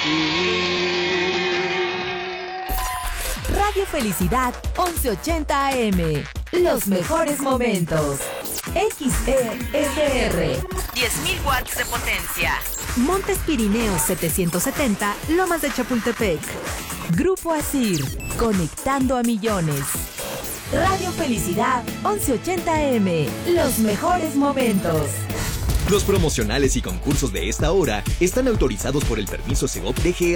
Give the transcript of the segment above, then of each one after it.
Radio Felicidad 1180 AM. Los mejores momentos. XESR. 10.000 watts de potencia. Montes Pirineos 770, Lomas de Chapultepec. Grupo Asir, conectando a millones. Radio Felicidad 1180 AM. Los mejores momentos. Los promocionales y concursos de esta hora están autorizados por el permiso Segov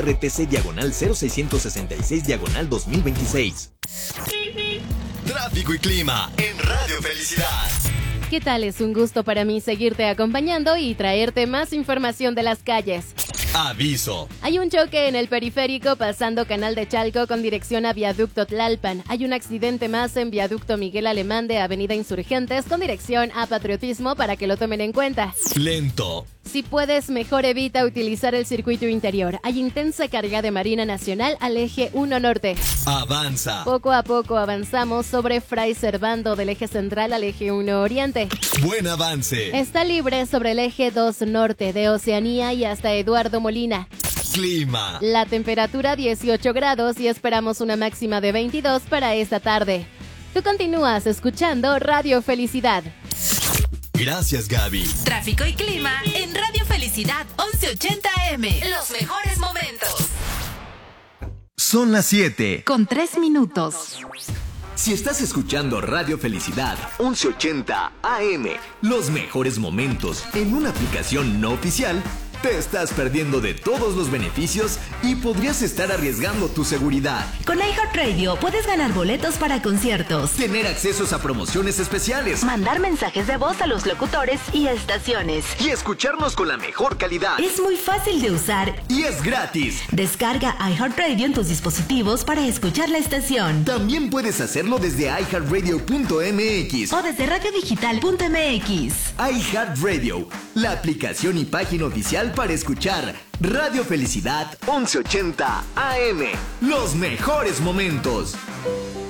DGRTC/00666/2026. Tráfico y clima en Radio Felicidad. ¿Qué tal? Es un gusto para mí seguirte acompañando y traerte más información de las calles. Aviso. Hay un choque en el periférico pasando Canal de Chalco con dirección a Viaducto Tlalpan. Hay un accidente más en Viaducto Miguel Alemán de Avenida Insurgentes con dirección a Patriotismo para que lo tomen en cuenta. Lento. Si puedes, mejor evita utilizar el circuito interior. Hay intensa carga de Marina Nacional al eje 1 Norte. Avanza. Poco a poco avanzamos sobre Fray Servando del eje central al eje 1 Oriente. Buen avance. Está libre sobre el eje 2 Norte de Oceanía y hasta Eduardo Molina. Clima. La temperatura 18 grados y esperamos una máxima de 22 para esta tarde. Tú continúas escuchando Radio Felicidad. Gracias, Gaby. Tráfico y clima en Radio Felicidad 1180 AM. Los mejores momentos. Son las 7. Con 3 minutos. Si estás escuchando Radio Felicidad 1180 AM, los mejores momentos en una aplicación no oficial, te estás perdiendo de todos los beneficios y podrías estar arriesgando tu seguridad. Con iHeartRadio puedes ganar boletos para conciertos, Tener accesos a promociones especiales mandar mensajes de voz a los locutores y estaciones. y escucharnos con la mejor calidad. Es muy fácil de usar. Y es gratis. Descarga iHeartRadio en tus dispositivos para escuchar la estación. También puedes hacerlo desde iHeartRadio.mx O desde radiodigital.mx. iHeartRadio, la aplicación y página oficial para escuchar Radio Felicidad 1180 AM. Los mejores momentos.